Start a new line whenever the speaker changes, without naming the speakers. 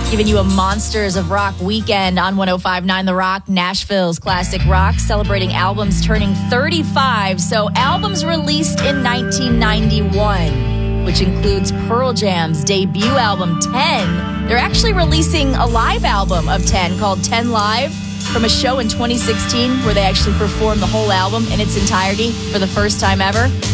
Giving you a Monsters of Rock weekend on 105.9 The Rock, Nashville's classic rock, celebrating albums turning 35. So albums released in 1991, which includes Pearl Jam's debut album, 10. They're actually releasing a live album of 10 called 10 Live from a show in 2016 where they actually performed the whole album in its entirety for the first time ever.